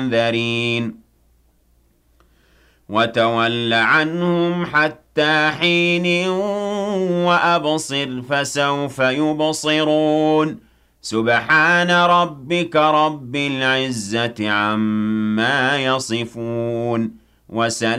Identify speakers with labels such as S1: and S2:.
S1: منذرين وتول عنهم حتى حين وأبصر فسوف يبصرون سبحان ربك رب العزة عما يصفون وسلام